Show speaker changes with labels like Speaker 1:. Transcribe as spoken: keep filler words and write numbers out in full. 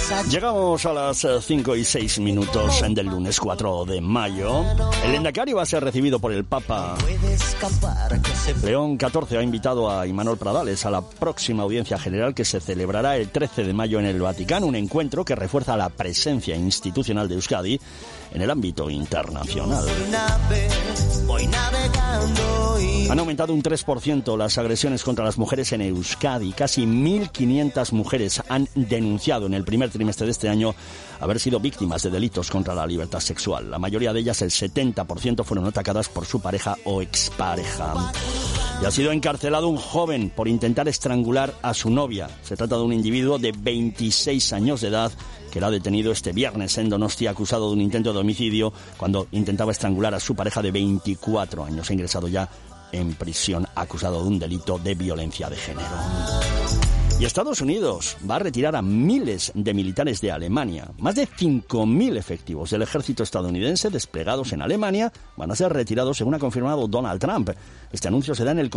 Speaker 1: Llegamos a las cinco y seis minutos del lunes cuatro de mayo. El Lehendakari va a ser recibido por el Papa. León catorce ha invitado a Imanol Pradales a la próxima audiencia general que se celebrará el trece de mayo en el Vaticano, un encuentro que refuerza la presencia institucional de Euskadi en el ámbito internacional. Han aumentado un tres por ciento las agresiones contra las mujeres en Euskadi. Casi mil quinientas mujeres han denunciado en el primer trimestre de este año haber sido víctimas de delitos contra la libertad sexual. La mayoría de ellas, el setenta por ciento, fueron atacadas por su pareja o expareja. Y ha sido encarcelado un joven por intentar estrangular a su novia. Se trata de un individuo de veintiséis años de edad que era detenido este viernes en Donostia, acusado de un intento de homicidio cuando intentaba estrangular a su pareja de veinticuatro años. Ha ingresado ya en prisión acusado de un delito de violencia de género. Y Estados Unidos va a retirar a miles de militares de Alemania. Más de cinco mil efectivos del ejército estadounidense desplegados en Alemania van a ser retirados, según ha confirmado Donald Trump. Este anuncio se da en el